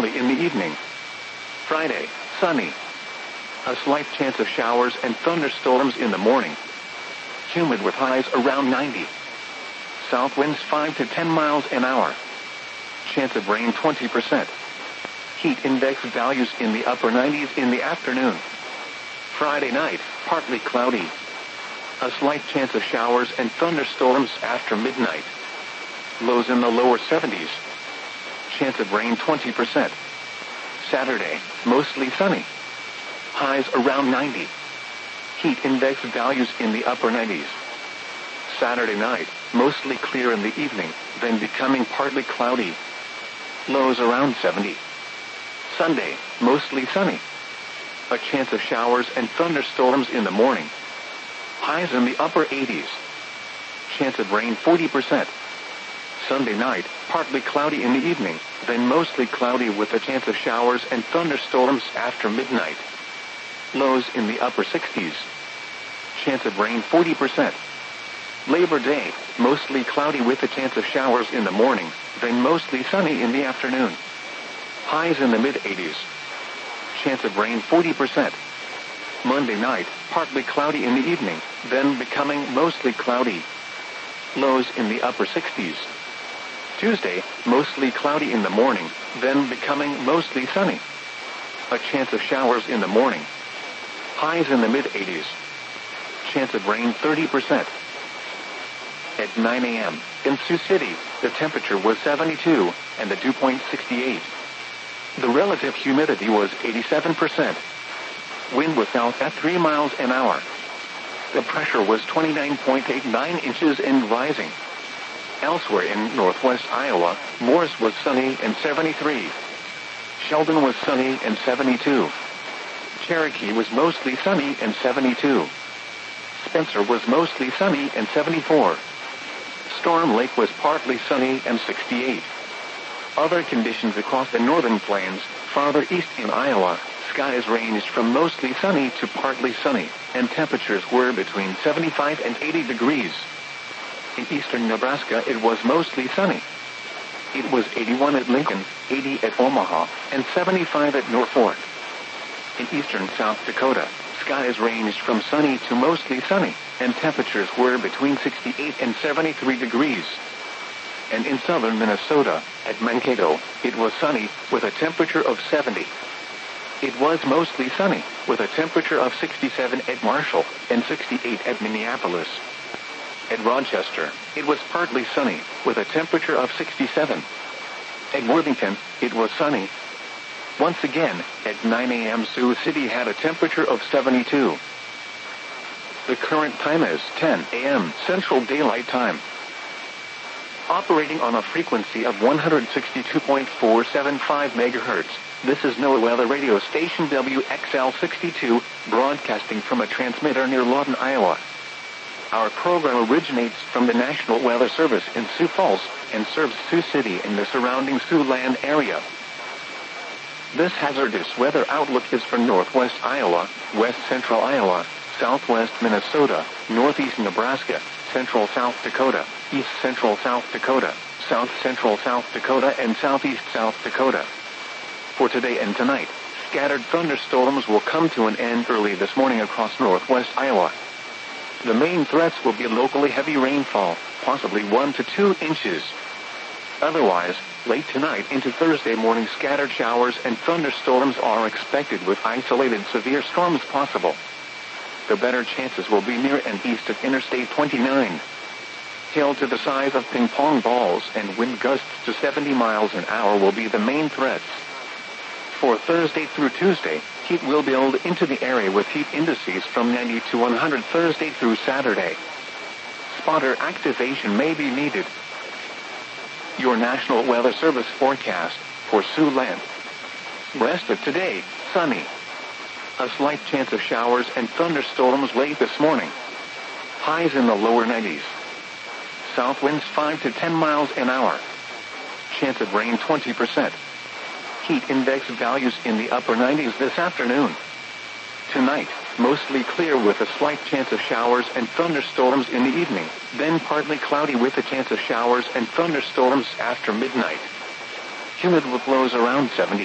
early in the evening. Friday, sunny. A slight chance of showers and thunderstorms in the morning. Humid with highs around 90. South winds 5 to 10 miles an hour. Chance of rain 20%. Heat index values in the upper 90s in the afternoon. Friday night, partly cloudy. A slight chance of showers and thunderstorms after midnight. Lows in the lower 70s. Chance of rain 20%. Saturday, mostly sunny. Highs around 90. Heat index values in the upper 90s. Saturday night, mostly clear in the evening, then becoming partly cloudy. Lows around 70. Sunday, mostly sunny. A chance of showers and thunderstorms in the morning. Highs in the upper 80s. Chance of rain 40%. Sunday night, partly cloudy in the evening, then mostly cloudy with a chance of showers and thunderstorms after midnight. Lows in the upper 60s. Chance of rain 40%. Labor Day, mostly cloudy with a chance of showers in the morning, then mostly sunny in the afternoon. Highs in the mid-80s. Chance of rain 40%. Monday night, partly cloudy in the evening, then becoming mostly cloudy. Lows in the upper 60s. Tuesday, mostly cloudy in the morning, then becoming mostly sunny. A chance of showers in the morning. Highs in the mid-80s. Chance of rain 30%. At 9 a.m., in Sioux City, the temperature was 72, and the dew point 68. The relative humidity was 87%. Wind was south at 3 miles an hour. The pressure was 29.89 inches and rising. Elsewhere in northwest Iowa, Morris was sunny and 73. Sheldon was sunny and 72. Cherokee was mostly sunny and 72. Spencer was mostly sunny and 74. Storm Lake was partly sunny and 68. Other conditions across the northern plains, farther east in Iowa, skies ranged from mostly sunny to partly sunny, and temperatures were between 75 and 80 degrees. In eastern Nebraska, it was mostly sunny. It was 81 at Lincoln, 80 at Omaha, and 75 at Norfolk. In eastern South Dakota, skies ranged from sunny to mostly sunny, and temperatures were between 68 and 73 degrees. And in southern Minnesota, at Mankato, it was sunny, with a temperature of 70. It was mostly sunny, with a temperature of 67 at Marshall, and 68 at Minneapolis. At Rochester, it was partly sunny, with a temperature of 67. At Worthington, it was sunny. Once again, at 9 a.m. Sioux City had a temperature of 72. The current time is 10 a.m. Central Daylight Time. Operating on a frequency of 162.475 MHz, this is NOAA Weather Radio Station WXL62, broadcasting from a transmitter near Lawton, Iowa. Our program originates from the National Weather Service in Sioux Falls and serves Sioux City and the surrounding Siouxland area. This hazardous weather outlook is for northwest Iowa, west central Iowa, southwest Minnesota, northeast Nebraska, central South Dakota, east central South Dakota, south central South Dakota, and southeast South Dakota. For today and tonight, scattered thunderstorms will come to an end early this morning across northwest Iowa. The main threats will be locally heavy rainfall, possibly 1 to 2 inches. Otherwise, late tonight into Thursday morning, scattered showers and thunderstorms are expected with isolated severe storms possible. The better chances will be near and east of Interstate 29. Hail to the size of ping pong balls and wind gusts to 70 miles an hour will be the main threats. For Thursday through Tuesday, heat will build into the area with heat indices from 90 to 100 Thursday through Saturday. Spotter activation may be needed. Your National Weather Service forecast for Siouxland. Rest of today, sunny. A slight chance of showers and thunderstorms late this morning. Highs in the lower 90s. South winds 5 to 10 miles an hour. Chance of rain 20%. Heat index values in the upper 90s this afternoon. Tonight, mostly clear with a slight chance of showers and thunderstorms in the evening, then partly cloudy with a chance of showers and thunderstorms after midnight. Humid with lows around 70.